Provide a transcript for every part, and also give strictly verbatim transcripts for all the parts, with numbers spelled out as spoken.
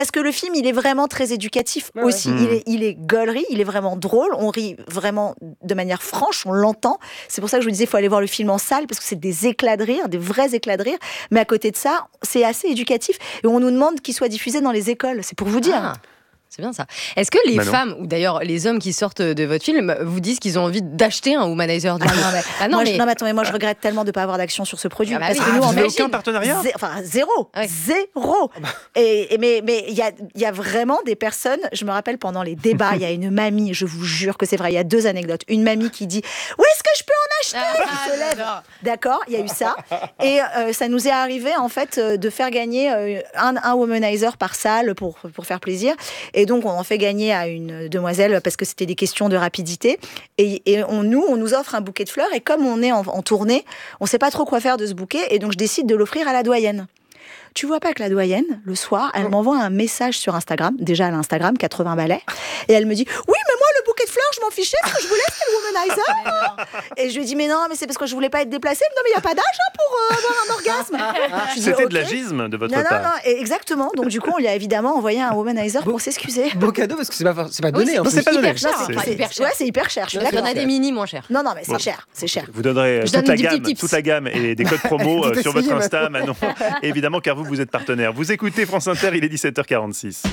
Parce que le film, il est vraiment très éducatif Ouais, aussi. ouais. Il est, il est gaulerie, il est vraiment drôle. On rit vraiment de manière franche, on l'entend. C'est pour ça que je vous disais, il faut aller voir le film en salle, parce que c'est des éclats de rire, des vrais éclats de rire. Mais à côté de ça, c'est assez éducatif. Et on nous demande qu'il soit diffusé dans les écoles. C'est pour vous dire. Ah. C'est bien ça. Est-ce que les Manon. femmes, ou d'ailleurs les hommes qui sortent de votre film, vous disent qu'ils ont envie d'acheter un womanizer du Ah coup non, mais, Ah non, moi, mais- je, non, mais attends, mais moi je regrette tellement de ne pas avoir d'action sur ce produit. Ah bah parce oui. que Ah, nous, vous en avez fait, aucun partenariat zé- Enfin, zéro. Ouais. Zéro. Et, et mais mais il y a, il y a vraiment des personnes, je me rappelle pendant les débats, il y a une mamie, je vous jure que c'est vrai, il y a deux anecdotes. Une mamie qui dit « Où est-ce que je peux en acheter ?» Ah, Qui se lève. j'adore. D'accord, il y a eu ça. Et euh, ça nous est arrivé, en fait, euh, de faire gagner euh, un, un womanizer par salle pour, pour faire plaisir. Et donc, on en fait gagner à une demoiselle parce que c'était des questions de rapidité. Et, et on, nous, on nous offre un bouquet de fleurs. Et comme on est en, en tournée, on ne sait pas trop quoi faire de ce bouquet. Et donc, je décide de l'offrir à la doyenne. Tu vois pas que la doyenne, le soir, elle m'envoie un message sur Instagram. Déjà, elle a Instagram, quatre-vingts balais. Et elle me dit « Oui, mais moi, le bouquet de fleurs, je m'en fichais. Ce que je voulais, c'est le womanizer. » Et je lui dis « Mais non, mais c'est parce que je voulais pas être déplacée. Non, mais il n'y a pas d'âge hein, pour euh, avoir un orgasme. » Je dis, C'était Ok. de l'agisme de votre Non, non, part. non, et exactement. Donc, du coup, on lui a évidemment envoyé un womanizer pour s'excuser. Beau cadeau parce que c'est pas, for- c'est pas Oui, donné. c'est- en Non, plus. c'est pas hyper donné. cher. Non, c'est- Enfin, c'est- hyper cher. Ouais, c'est hyper cher. Je suis Bien Il y d'accord. en a des mini moins chers. Non, non, mais c'est Bon. cher. C'est cher. Vous donnerez Je toute donne la des gamme, petits tips. toute la gamme et des codes promo Elle euh, est sur votre essayée, Insta, Manon. Évidemment, car vous, vous êtes partenaire. Vous écoutez France Inter, il est dix-sept heures quarante-six.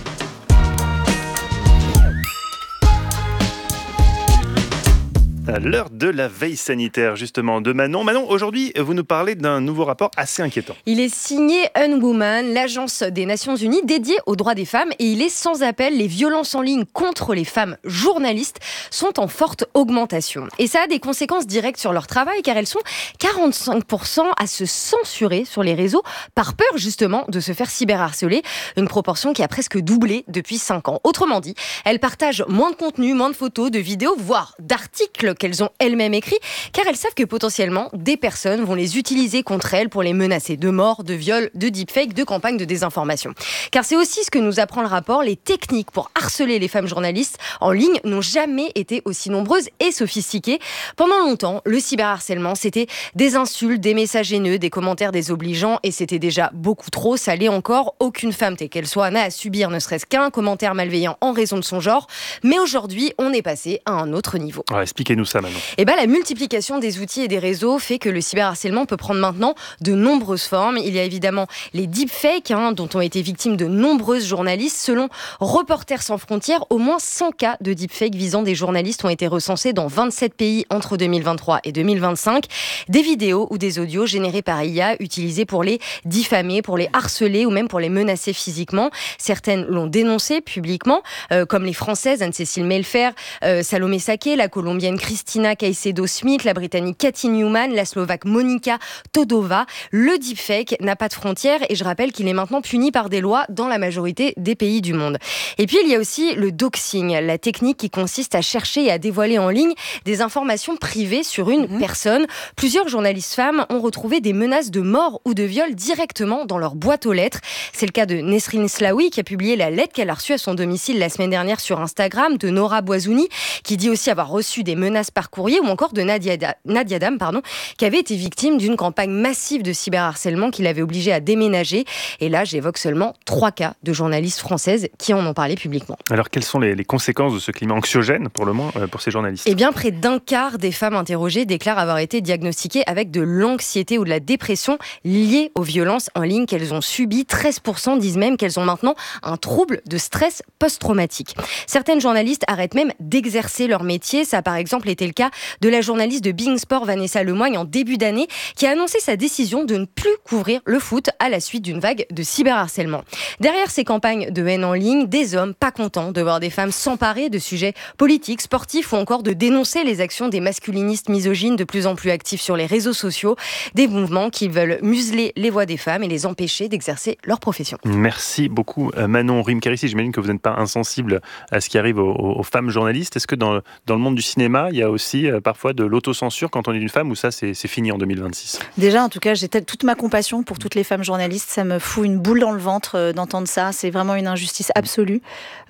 À l'heure de la veille sanitaire, justement, de Manon. Manon, aujourd'hui, vous nous parlez d'un nouveau rapport assez inquiétant. Il est signé Unwoman, l'agence des Nations Unies dédiée aux droits des femmes, et il est sans appel. Les violences en ligne contre les femmes journalistes sont en forte augmentation. Et ça a des conséquences directes sur leur travail, car elles sont quarante-cinq pour cent à se censurer sur les réseaux par peur justement de se faire cyberharceler, une proportion qui a presque doublé depuis cinq ans. Autrement dit, elles partagent moins de contenu, moins de photos, de vidéos, voire d'articles qu'elles ont elles-mêmes écrits, car elles savent que potentiellement des personnes vont les utiliser contre elles pour les menacer de mort, de viol, de deepfake, de campagne de désinformation. Car c'est aussi ce que nous apprend le rapport, les techniques pour harceler les femmes journalistes en ligne n'ont jamais été aussi nombreuses et sophistiquées. Pendant longtemps, le cyberharcèlement, c'était des insultes, des messages haineux, des commentaires désobligeants, et c'était déjà beaucoup trop. Ça l'est encore. Aucune femme, telle qu'elle soit, n'a à subir ne serait-ce qu'un commentaire malveillant en raison de son genre. Mais aujourd'hui, on est passé à un autre niveau. Alors, expliquez-nous ça, Manon. Et ben, la multiplication des outils et des réseaux fait que le cyberharcèlement peut prendre maintenant de nombreuses formes. Il y a évidemment les deepfakes, hein, dont ont été victimes de nombreuses journalistes. Selon Reporters sans frontières, au moins cent cas de deepfakes visant des journalistes ont été recensés dans vingt-sept pays entre deux mille vingt-trois et deux mille vingt-cinq. Des vidéos ou des audios générés par I A utilisés pour les diffamer, pour les harceler ou même pour les menacer physiquement. Certaines l'ont dénoncé publiquement, euh, comme les Françaises Anne-Cécile Melfer, euh, Salomé Saké, la Colombienne Christina Caicedo-Smith, la Britannique Cathy Newman, la Slovaque Monika Todova. Le deepfake n'a pas de frontières et je rappelle qu'il est maintenant puni par des lois dans la majorité des pays du monde. Et puis il y a aussi le doxing, la technique qui consiste à chercher et à dévoiler en ligne des informations privées sur une mmh. personne. Plusieurs journalistes femmes ont retrouvé des menaces de mort ou de viol directement dans leur boîte aux lettres. C'est le cas de Nesrine Slaoui qui a publié la lettre qu'elle a reçue à son domicile la semaine dernière sur Instagram, de Nora Boisouni qui dit aussi avoir reçu des menaces par courrier, ou encore de Nadia, da- Nadia Dam, pardon, qui avait été victime d'une campagne massive de cyberharcèlement qui l'avait obligée à déménager. Et là, j'évoque seulement trois cas de journalistes françaises qui en ont parlé publiquement. Alors, quelles sont les, les conséquences de ce climat anxiogène, pour le moins, euh, pour ces journalistes ? Eh bien, près d'un quart des femmes interrogées déclarent avoir été diagnostiquées avec de l'anxiété ou de la dépression liée aux violences en ligne qu'elles ont subies. treize pour cent disent même qu'elles ont maintenant un trouble de stress post-traumatique. Certaines journalistes arrêtent même d'exercer leur métier. Ça a par exemple été le cas de la journaliste de Bein Sport Vanessa Lemoigne en début d'année qui a annoncé sa décision de ne plus couvrir le foot à la suite d'une vague de cyberharcèlement. Derrière ces campagnes de haine en ligne, des hommes pas contents de voir des femmes s'emparer de sujets politiques, sportifs ou encore de dénoncer les actions des masculinistes misogynes de plus en plus actifs sur les réseaux sociaux, des mouvements qui veulent museler les voix des femmes et les empêcher d'exercer leur profession. Merci beaucoup Manon Rimkarissi. J'imagine que vous n'êtes pas insensible à ce qui arrive aux, aux femmes journalistes. Est-ce que dans, dans le monde du cinéma, il y a aussi euh, parfois de l'autocensure quand on est une femme, ou ça c'est, c'est fini en deux mille vingt-six ? Déjà, en tout cas, j'ai toute ma compassion pour toutes les femmes journalistes. Ça me fout une boule dans le ventre euh, d'entendre ça. C'est vraiment une injustice absolue.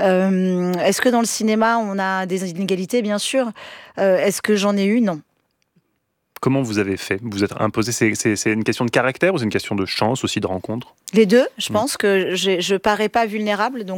Euh, est-ce que dans le cinéma, on a des inégalités ? Bien sûr. Euh, est-ce que j'en ai eu ? Non. Comment vous avez fait? Vous êtes imposé, c'est, c'est, c'est une question de caractère ou c'est une question de chance aussi, de rencontre? Les deux, je pense mmh. que je ne parais pas vulnérable, donc